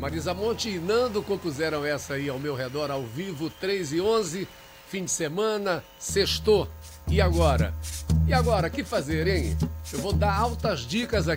Marisa Monte e Nando compuseram essa aí ao meu redor, ao vivo, 3h11, fim de semana, sextou. E agora? E agora, o que fazer, hein? Eu vou dar altas dicas aqui.